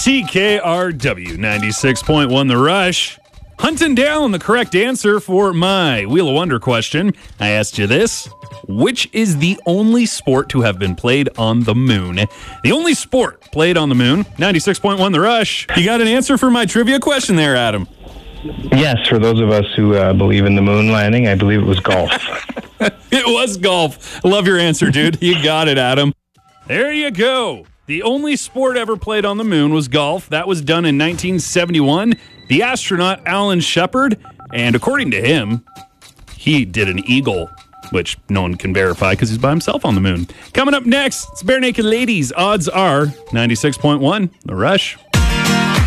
CKRW 96.1 The Rush. Hunting down the correct answer for my Wheel of Wonder question. I asked you this. Which is the only sport to have been played on the moon? The only sport played on the moon. 96.1 The Rush. You got an answer for my trivia question there, Adam? Yes, for those of us who believe in the moon landing, I believe it was golf. It was golf. I love your answer, dude. You got it, Adam. There you go. The only sport ever played on the moon was golf. That was done in 1971. The astronaut Alan Shepard, and according to him, he did an eagle, which no one can verify because he's by himself on the moon. Coming up next, it's Bare Naked Ladies. Odds are 96.1 The Rush.